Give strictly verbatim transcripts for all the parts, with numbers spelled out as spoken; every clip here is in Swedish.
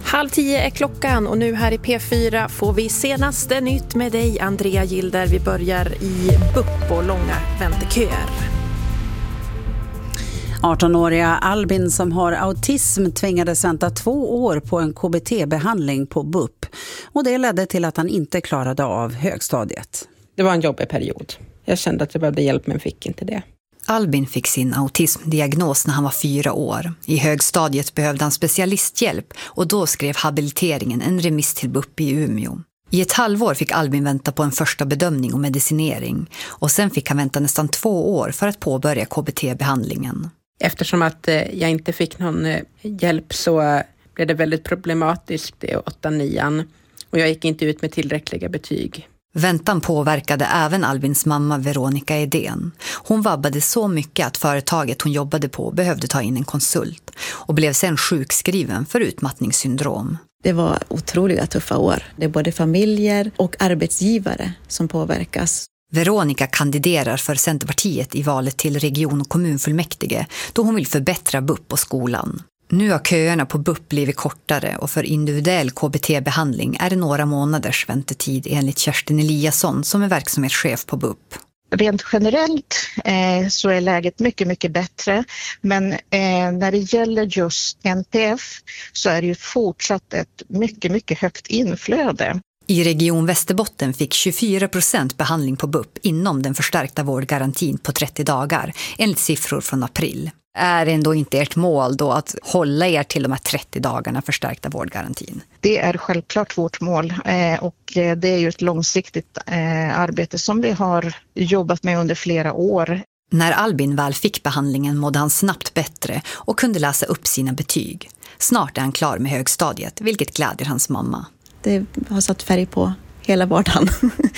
Halv tio är klockan och nu här i P fyra får vi senaste nytt med dig, Andrea Gilder. Vi börjar i B U P och långa vänteköer. arton-åriga Albin som har autism tvingades vänta två år på en K B T-behandling på B U P. Och det ledde till att han inte klarade av högstadiet. Det var en jobbig period. Jag kände att jag behövde hjälp men fick inte det. Albin fick sin autismdiagnos när han var fyra år. I högstadiet behövde han specialisthjälp och då skrev habiliteringen en remiss till B U P i Umeå. I ett halvår fick Albin vänta på en första bedömning och medicinering och sen fick han vänta nästan två år för att påbörja K B T-behandlingen. Eftersom att jag inte fick någon hjälp så blev det väldigt problematiskt i åtta nian och jag gick inte ut med tillräckliga betyg. Väntan påverkade även Albins mamma Veronica Edén. Hon vabbade så mycket att företaget hon jobbade på behövde ta in en konsult och blev sen sjukskriven för utmattningssyndrom. Det var otroliga tuffa år. Det är både familjer och arbetsgivare som påverkas. Veronica kandiderar för Centerpartiet i valet till region- och kommunfullmäktige då hon vill förbättra B U P och skolan. Nu har köerna på B U P blivit kortare och för individuell K B T-behandling är det några månaders väntetid enligt Kerstin Eliasson som är verksamhetschef på B U P. Rent generellt eh, så är läget mycket, mycket bättre. Men eh, när det gäller just N P F så är det ju fortsatt ett mycket, mycket högt inflöde. I Region Västerbotten fick tjugofyra procent behandling på B U P inom den förstärkta vårdgarantin på trettio dagar, enligt siffror från april. Är ändå inte ert mål då att hålla er till de här trettio dagarna förstärkta vårdgarantin? Det är självklart vårt mål eh, och det är ju ett långsiktigt eh, arbete som vi har jobbat med under flera år. När Albin väl fick behandlingen mådde han snabbt bättre och kunde läsa upp sina betyg. Snart är han klar med högstadiet, vilket glädjer hans mamma. Det har satt färg på hela vardagen.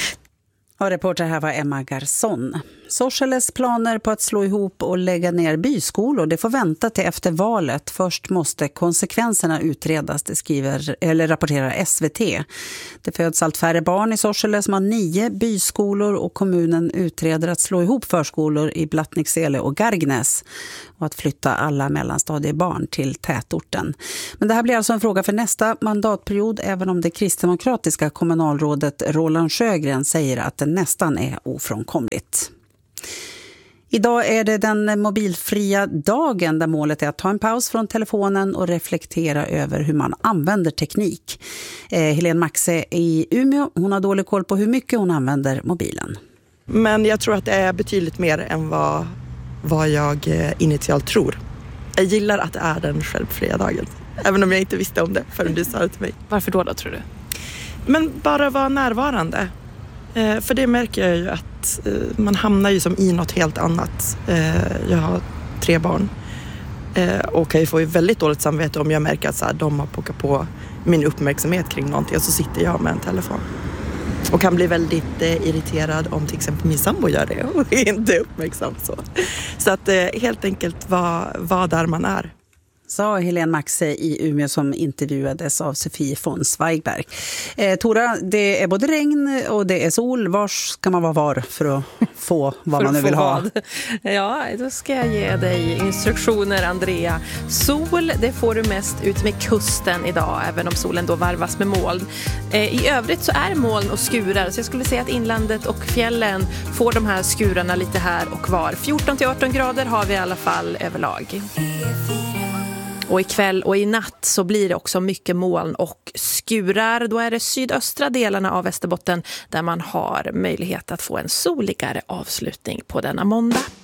Och reporter här var Emma Garson. Sorseles planer på att slå ihop och lägga ner byskolor, det får vänta till efter valet. Först måste konsekvenserna utredas, det skriver, eller rapporterar S V T. Det föds allt färre barn i Sorsele som har nio byskolor och kommunen utreder att slå ihop förskolor i Blattnicksele och Gargnäs och att flytta alla mellanstadiebarn till tätorten. Men det här blir alltså en fråga för nästa mandatperiod, även om det kristdemokratiska kommunalrådet Roland Sjögren säger att det nästan är ofrånkomligt. Idag är det den mobilfria dagen där målet är att ta en paus från telefonen och reflektera över hur man använder teknik. Eh, Helene Maxe i Umeå, hon har dålig koll på hur mycket hon använder mobilen. Men jag tror att det är betydligt mer än vad, vad jag initialt tror. Jag gillar att det är den självfria dagen, även om jag inte visste om det förrän du sa det till mig. Varför då då tror du? Men bara vara närvarande. Eh, för det märker jag ju att eh, man hamnar ju som i något helt annat. Eh, jag har tre barn eh, och kan ju få ju väldigt dåligt samvete om jag märker att så här, de har pockat på min uppmärksamhet kring någonting och så sitter jag med en telefon. Och kan bli väldigt eh, irriterad om till exempel min sambo gör det och är inte uppmärksam så. Så att eh, helt enkelt vara var där man är. Sa Helene Maxe i Umeå som intervjuades av Sofie von Zweigberg. Eh, Tora, det är både regn och det är sol. Var ska man vara var för att få vad man nu vill ha? Ja, då ska jag ge dig instruktioner, Andrea. Sol, det får du mest ut med kusten idag, även om solen då varvas med moln. Eh, I övrigt så är moln och skurar, så jag skulle säga att inlandet och fjällen får de här skurarna lite här och var. fjorton till arton grader har vi i alla fall överlag. Och ikväll och i natt så blir det också mycket moln och skurar. Då är det sydöstra delarna av Västerbotten där man har möjlighet att få en soligare avslutning på denna måndag.